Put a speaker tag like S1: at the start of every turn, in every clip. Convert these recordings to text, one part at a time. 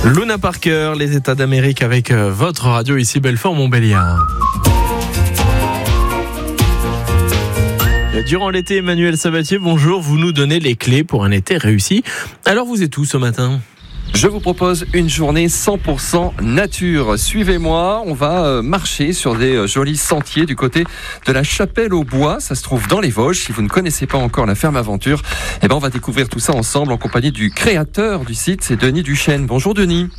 S1: Luna Parker, les États d'Amérique avec votre radio ici Belfort-Montbéliard. Durant l'été, Emmanuel Sabatier, bonjour, vous nous donnez les clés pour un été réussi. Alors vous êtes où ce matin ?
S2: Je vous propose une journée 100% nature. Suivez-moi, on va marcher sur des jolis sentiers du côté de la Chapelle-aux-Bois. Ça se trouve dans les Vosges. Si vous ne connaissez pas encore la ferme aventure, on va découvrir tout ça ensemble en compagnie du créateur du site, c'est Denis Duchesne. Bonjour Denis.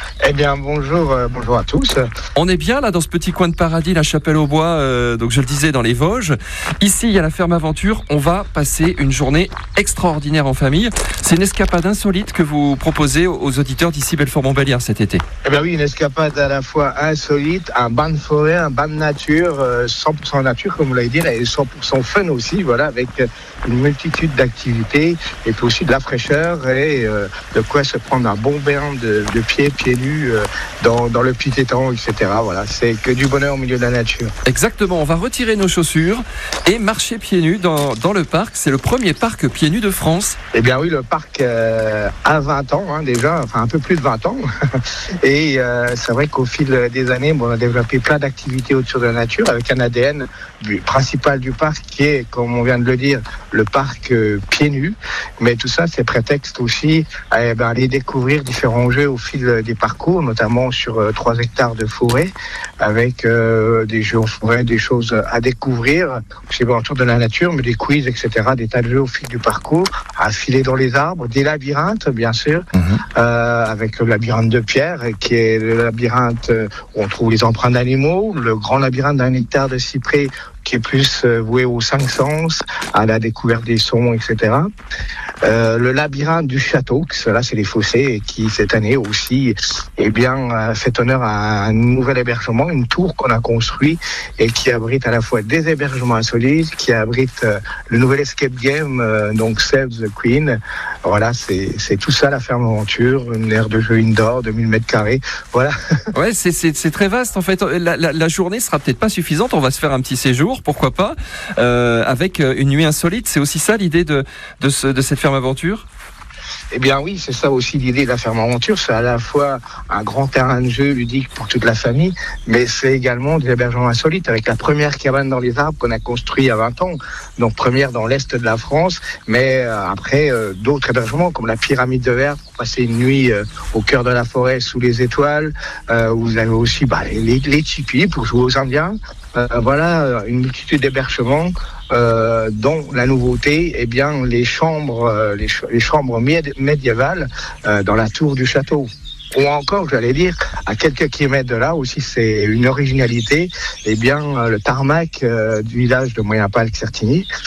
S3: Bonjour à tous.
S2: On est bien là dans ce petit coin de paradis, la Chapelle-aux-Bois, donc je le disais dans les Vosges. Ici, il y a la ferme aventure. On va passer une journée extraordinaire en famille. C'est une escapade insolite que vous proposez aux auditeurs d'ici Belfort-Montbéliard cet été.
S3: Oui, une escapade à la fois insolite, un bain de forêt, un bain de nature, 100% nature comme vous l'avez dit, et 100% fun aussi, voilà, avec une multitude d'activités et puis aussi de la fraîcheur et de quoi se prendre un bon bain de pieds nus dans le petit étang, etc. Voilà, c'est que du bonheur au milieu de la nature.
S2: Exactement, on va retirer nos chaussures et marcher pieds nus dans le parc. C'est le premier parc pieds nus de France.
S3: Oui, le parc a 20 ans déjà, enfin un peu plus de 20 ans. Et c'est vrai qu'au fil des années, on a développé plein d'activités autour de la nature avec un ADN principal du parc qui est, comme on vient de le dire, le parc pieds nus. Mais tout ça, c'est prétexte aussi à aller découvrir différents jeux au fil des parcours, notamment sur 3 hectares de forêt, avec des jeux en forêt, des choses à découvrir, c'est autour de la nature, mais des quiz, etc., des tas de jeux au fil du parcours, à filer dans les arbres, des labyrinthes, bien sûr, avec le labyrinthe de pierre, qui est le labyrinthe où on trouve les empreintes d'animaux, le grand labyrinthe d'un hectare de cyprès, qui est plus voué aux 5 sens, à la découverte des sons, etc. Le labyrinthe du château, cela c'est les fossés, et qui cette année aussi fait honneur à un nouvel hébergement, une tour qu'on a construit et qui abrite à la fois des hébergements insolites, qui abrite le nouvel escape game, donc Save the Queen. Voilà, c'est tout ça la ferme aventure, une aire de jeu indoor de 1000 m². Voilà.
S2: Ouais, c'est très vaste en fait. La journée sera peut-être pas suffisante. On va se faire un petit séjour, pourquoi pas, avec une nuit insolite. C'est aussi ça l'idée de cette ferme aventure.
S3: Oui, c'est ça aussi l'idée de la ferme aventure. C'est à la fois un grand terrain de jeu ludique pour toute la famille, mais c'est également des hébergements insolites avec la première cabane dans les arbres qu'on a construit il y a 20 ans. Donc première dans l'est de la France, mais après d'autres hébergements comme la pyramide de verre pour passer une nuit au cœur de la forêt sous les étoiles. Vous avez aussi les tipis pour jouer aux Indiens. Voilà, une multitude d'hébergements dont la nouveauté, les chambres médiévales dans la tour du château. Ou encore, j'allais dire, à quelques kilomètres de là aussi, c'est une originalité. Le tarmac du village de Moyenpalques-Certigny,